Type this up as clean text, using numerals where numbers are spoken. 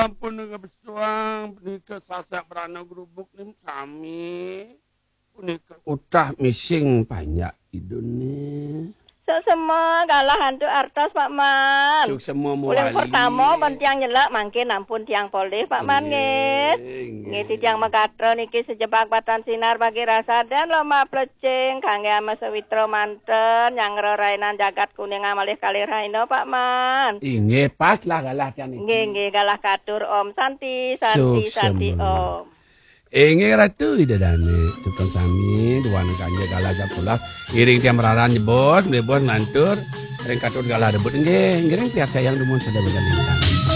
sampun ngebesuang punika sasak berana grubuk nim sami. Punika utah mising banyak idune. Semua kalah hantu artos Pak Man. Suk semua Ulang muali. pertama pun tiang nyelak mangke nampun tiang polih Pak Man nggih. Nggih tiang Megatro niki sejebak batan sinar bagi rasa dan loma plecing kangge ama sewitro manten yang rerainan jagat kuning amalih kalih raino Pak Man. Inggih pas lah galah tiang niki. Nggih galah katur Om Santi Suk Santi semua. Om. Inggih ratu idadane sukan sami duan kangge galah japula iring tiang meraran nyebut ngantur ring katur galah debut nggih ngiring piat sayang dumun sada begalintang.